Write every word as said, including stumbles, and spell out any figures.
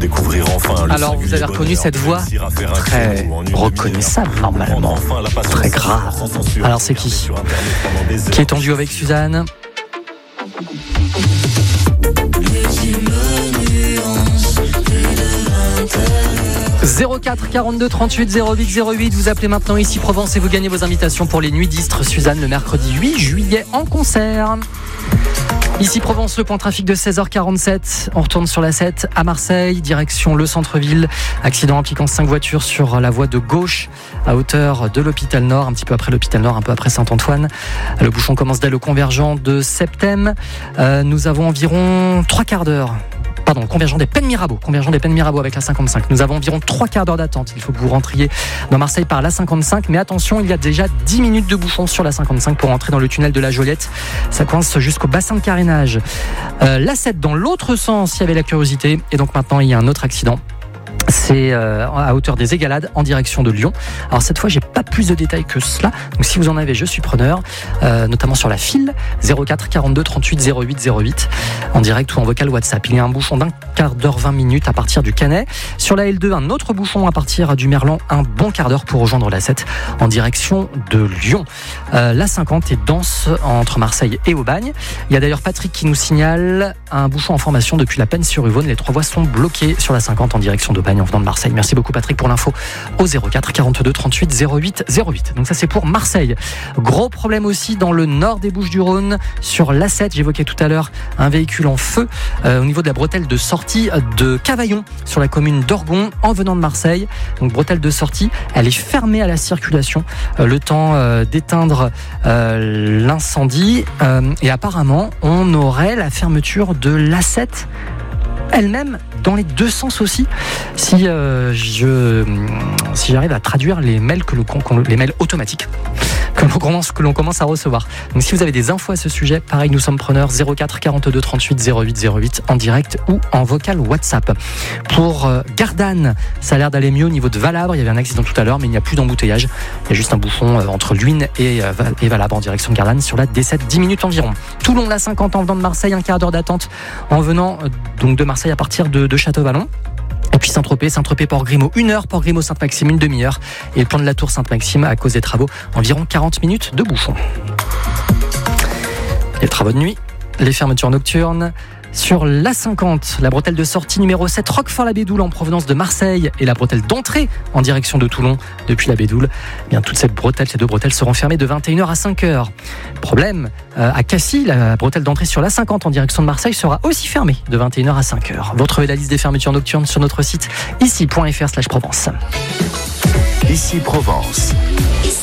découvrir enfin. Alors vous avez reconnu cette voix très reconnaissable normalement, très grave. Alors c'est qui Qui est en duo avec Suzanne? zéro quatre quarante-deux trente-huit zéro huit zéro huit, vous appelez maintenant Ici Provence et vous gagnez vos invitations pour les Nuits d'Istres Suzanne le mercredi huit juillet en concert. Ici Provence, le point trafic de seize heures quarante-sept. On retourne sur la sept à Marseille, direction le centre-ville. Accident impliquant cinq voitures sur la voie de gauche à hauteur de l'hôpital Nord, un petit peu après l'hôpital Nord, un peu après Saint-Antoine. Le bouchon commence dès le convergent de Septem. Euh, nous avons environ trois quarts d'heure. Pardon, convergent des Pennes Mirabeau, convergent des Pennes Mirabeau avec la cinquante-cinq. Nous avons environ trois quarts d'heure d'attente. Il faut que vous rentriez dans Marseille par la cinquante-cinq. Mais attention, il y a déjà dix minutes de bouchon sur la cinquante-cinq pour entrer dans le tunnel de la Joliette. Ça coince jusqu'au bassin de carénage. Euh, la sept dans l'autre sens, il y avait la curiosité. Et donc maintenant, il y a un autre accident. C'est euh, à hauteur des Égalades en direction de Lyon. Alors cette fois, j'ai pas plus de détails que cela. Donc si vous en avez, je suis preneur, euh, notamment sur la file zéro quatre quarante-deux trente-huit zéro huit zéro huit en direct ou en vocal WhatsApp. Il y a un bouchon d'un quart d'heure vingt minutes à partir du Canet. Sur la L deux, un autre bouchon à partir du Merlan, un bon quart d'heure pour rejoindre la sept en direction de Lyon. Euh, la cinquante est dense entre Marseille et Aubagne. Il y a d'ailleurs Patrick qui nous signale un bouchon en formation depuis la Penne-sur-Yvonne. Les trois voies sont bloquées sur la cinquante en direction d'Aubagne en venant de Marseille. Merci beaucoup Patrick pour l'info au zéro quatre quarante-deux trente-huit zéro huit zéro huit. Donc ça c'est pour Marseille. Gros problème aussi dans le nord des Bouches-du-Rhône sur l'A sept. J'évoquais tout à l'heure un véhicule en feu euh, au niveau de la bretelle de sortie de Cavaillon sur la commune d'Orgon en venant de Marseille. Donc bretelle de sortie, elle est fermée à la circulation euh, le temps euh, d'éteindre euh, l'incendie euh, et apparemment on aurait la fermeture de l'A sept elle-même dans les deux sens aussi. Si euh, je si j'arrive à traduire les mails que le, les mails automatiques que l'on commence que l'on commence à recevoir. Donc si vous avez des infos à ce sujet, pareil, nous sommes preneurs zéro quatre quarante-deux trente-huit zéro huit zéro huit en direct ou en vocal WhatsApp. Pour euh, Gardanne, ça a l'air d'aller mieux au niveau de Valabre. Il y avait un accident tout à l'heure, mais il n'y a plus d'embouteillage. Il y a juste un bouchon euh, entre Luynes et, euh, et Valabre en direction de Gardanne sur la D sept, dix minutes environ. Toulon, la cinquante en venant de Marseille, un quart d'heure d'attente en venant euh, donc de Marseille à partir de, de Château-Vallon. Et puis Saint-Tropez, Saint-Tropez, Port-Grimaud, une heure, Port-Grimaud, Sainte-Maxime, une demi-heure. Et le plan de la Tour Sainte-Maxime, à cause des travaux, environ quarante minutes de bouchon. Les travaux de nuit, les fermetures nocturnes. Sur l'A cinquante, la bretelle de sortie numéro sept, Roquefort-la-Bédoule en provenance de Marseille et la bretelle d'entrée en direction de Toulon depuis la Bédoule. Eh bien, toutes ces bretelles, ces deux bretelles seront fermées de vingt et une heures à cinq heures. Problème, euh, à Cassis, la bretelle d'entrée sur l'A cinquante en direction de Marseille sera aussi fermée de vingt et une heures à cinq heures. Vous retrouvez la liste des fermetures nocturnes sur notre site ici point f r slash Provence. Ici Provence.